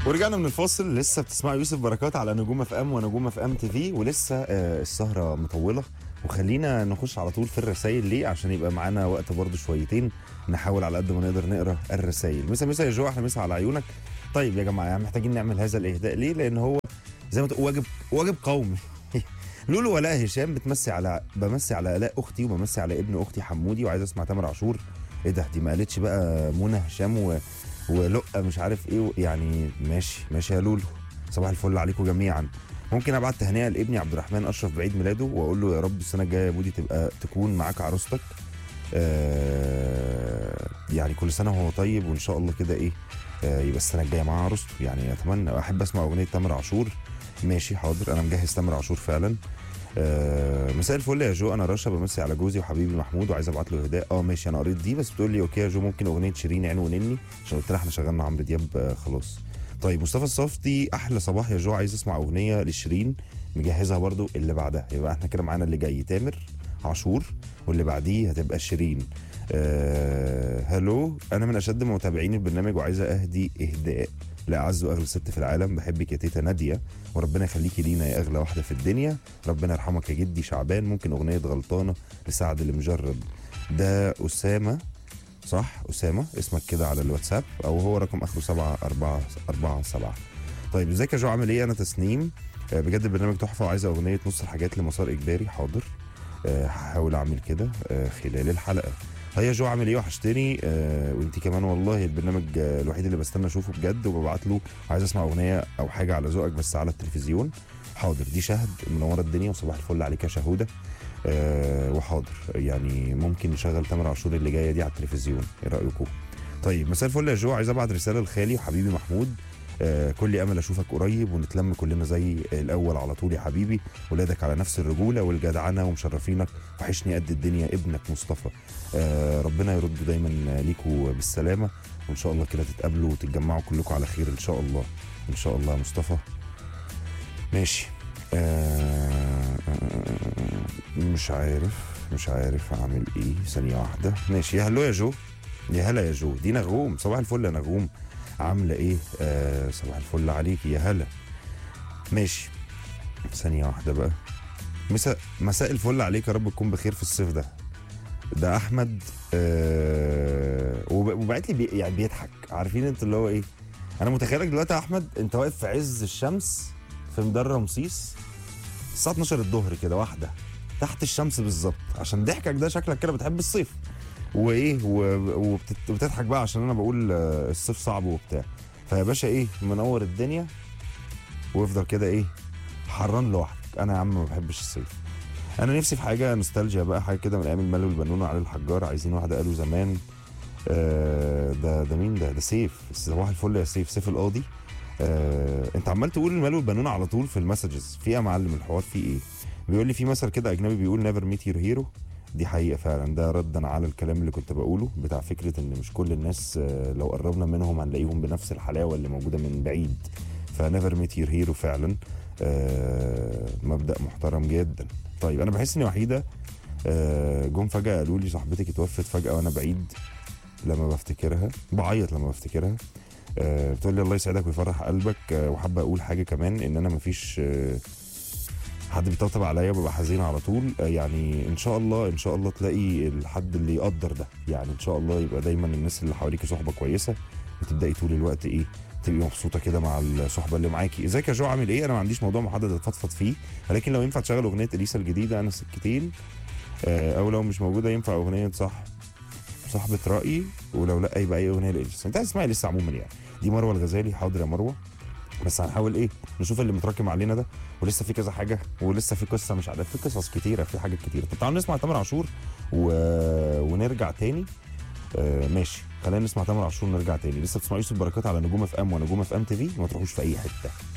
ورجعنا من الفاصل. لسه بتسمعوا يوسف بركات على نجوم اف ام ونجوم اف ام تي في، ولسه السهره مطوله. وخلينا نخش على طول في الرسائل، ليه؟ عشان يبقى معانا وقت برضو شويتين نحاول على قد ما نقدر نقرا الرسائل. مسا يا جو، احنا مسا على عيونك. طيب يا جماعه، محتاجين نعمل هذا الاهداء ليه؟ لان هو زي ما تقول واجب قومي. لولو ولا هشام بمسي على الاء اختي، وبمسي على ابن اختي حمودي، وعايز اسمع تامر عاشور. ايه ده؟ دي ما قالتش بقى منى هشام ولقى مش عارف ايه يعني. ماشي يا لولو، صباح الفل عليكم جميعا. ممكن ابعت تهنئه لابني عبد الرحمن اشرف بعيد ميلاده، واقول له يا رب السنه الجايه يا بودي تكون معاك عروستك. يعني كل سنه وهو طيب، وان شاء الله كده ايه يبقى السنه الجايه معاه عروسته. يعني اتمنى. احب اسمع اغنيه تامر عاشور. ماشي حاضر، انا مجهز تامر عاشور فعلا. مساء الفل يا جو، انا رشا بمسي على جوزي وحبيبي محمود، وعايز ابعت له هداء. ماشي، انا قريت دي، بس بتقول لي اوكي يا جو ممكن اغنيه شيرين عين ونني، عشان قلت لها احنا شغلنا عمرو دياب خلاص. طيب مصطفى الصفتي، احلى صباح يا جو، عايز اسمع اغنيه لشيرين، مجهزها برضو اللي بعدها. يبقى احنا كده معانا اللي جاي تامر عاشور، واللي بعديه هتبقى شيرين. هلو، انا من اشد متابعين البرنامج، وعايزه اهدي اهداء لاعز واغلى ست في العالم، بحبك يا تيتا ناديه، وربنا يخليكي لينا يا اغلى واحده في الدنيا، ربنا يرحمك يا جدي شعبان. ممكن اغنيه غلطانه لسعد المجرد. ده اسامه، صح؟ اسامه اسمك كده على الواتساب، او هو رقم اخره 7447. طيب ازيك يا جو، عامل ايه؟ انا تسنيم. بجد البرنامج تحفه، وعايزه اغنيه نص الحاجات لمسار اجباري. حاضر، هحاول اعمل كده خلال الحلقه. هيا جو، عامل ايه؟ وحشتني. وانت كمان والله، البرنامج الوحيد اللي بستنى اشوفه بجد، وببعت له عايز اسمع اغنيه او حاجه على ذوقك بس على التلفزيون. حاضر، دي شهد منوره الدنيا، وصباح الفل عليك يا شهوده. وحاضر، يعني ممكن نشغل تامر عاشور اللي جايه دي على التلفزيون، ايه رايكم؟ طيب مساء الفل يا جو، عايز ابعت رساله لخالي وحبيبي محمود. كل امل اشوفك قريب، ونتلم كلنا زي الاول على طول يا حبيبي. ولادك على نفس الرجوله والجدعنه ومشرفينك، وحشني قد الدنيا ابنك مصطفى. ربنا يرد دايما ليكوا بالسلامه، وان شاء الله كده تتقابلوا وتتجمعوا كلكم على خير ان شاء الله. ان شاء الله يا مصطفى. ماشي. مش عارف اعمل ايه. ثانيه واحده. ماشي. يا هلو يا جو، يا هلا يا جو، دي نغوم. صباح الفل يا نغوم، عامله ايه؟ صباح الفل عليكي يا هلا. ماشي، ثانيه واحده بقى. مساء الفل عليك، يا رب تكون بخير في الصيف ده. ده احمد. وبعت لي يعني بيضحك. عارفين انت اللي هو ايه؟ انا متخيلك دلوقتي يا احمد، انت واقف في عز الشمس في ميدان رمسيس الساعه 12 الظهر كده، واحده تحت الشمس بالظبط، عشان ضحكك ده شكلك كده بتحب الصيف وايه وبتضحك بقى عشان انا بقول الصيف صعب وبتاع. فيا باشا ايه، منور الدنيا، وافضل كده ايه حران لوحدك. انا يا عم ما بحبش الصيف. انا نفسي في حاجه نوستالجيا بقى، حاجه كده من ايام المال والبنون وعلي الحجار. عايزين واحده قالوا زمان. ده مين ده سيف. صباح الفل يا سيف القاضي. انت عمال تقول المال والبنون على طول في المسجز، في ايه يا معلم؟ الحوار فيه ايه؟ بيقول لي في مثل كده اجنبي بيقول نيفر ميت يور هيرو. دي حقيقه فعلا، ده ردا على الكلام اللي كنت بقوله بتاع فكره ان مش كل الناس لو قربنا منهم هنلاقيهم بنفس الحلاوه اللي موجوده من بعيد. فنيفر ميت يور هيرو فعلا. مبدا محترم جدا. طيب انا بحس اني وحيده. جم فجاه قالوا لي صاحبتك اتوفت فجاه، وانا بعيد لما بفتكرها، بعيط لما بفتكرها. بتقول لي الله يسعدك ويفرح قلبك. وحابه اقول حاجه كمان، ان انا مفيش حد بيطبطب عليا وببقى حزين على طول. يعني ان شاء الله تلاقي الحد اللي يقدر ده. يعني ان شاء الله يبقى دايما الناس اللي حواليك صحبه كويسه، وتبداي طول الوقت ايه تبقي مبسوطه كده مع الصحبه اللي معاكي. ازيك يا جو، عامل ايه؟ انا ما عنديش موضوع محدد اتفضفض فيه، ولكن لو ينفع تشغل اغنيه اليسا الجديده انا سكتين. او لو مش موجوده ينفع اغنيه صاحبة رأيي، ولو لا يبقى اي اغنيه لإليسا. انت عايز تسمعي لسه عموما يعني. دي مروه الغزالي. حاضر يا مروه، بس هنحاول ايه نشوف اللي متراكم علينا ده، ولسه في كذا حاجه، ولسه في قصه مش عارف، في قصص كتيره، في حاجات كتيره. طب تعالوا نسمع تامر عاشور ونرجع تاني. ماشي، خلينا نسمع تامر عاشور ونرجع تاني. لسه بتسمعوا يوسف بركات على نجوم اف ام ونجوم اف ام تي في، ما تروحوش في اي حته.